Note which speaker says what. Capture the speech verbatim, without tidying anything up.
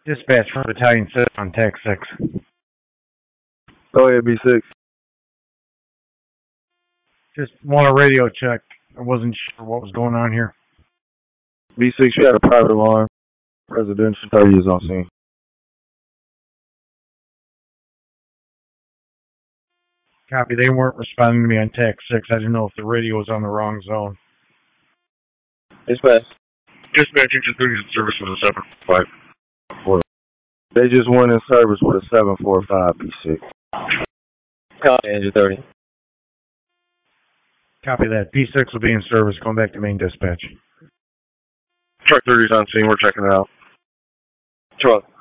Speaker 1: Dispatch for Battalion six on Tech six.
Speaker 2: Go ahead, B six.
Speaker 1: Just want a radio check. I wasn't sure what was going on here.
Speaker 2: B six, you had a private alarm. Residential thirty is on scene.
Speaker 1: Copy. They weren't responding to me on Tech six. I didn't know if the radio was on the wrong zone.
Speaker 2: Dispatch.
Speaker 3: Dispatch, Engine thirty is in service with a seven five.
Speaker 2: They just went in service with a seven four five, B six.
Speaker 4: Copy, Engine thirty.
Speaker 1: Copy that. P six will be in service. Going back to main dispatch.
Speaker 3: Truck thirty is on scene. We're checking it out.
Speaker 4: Truck.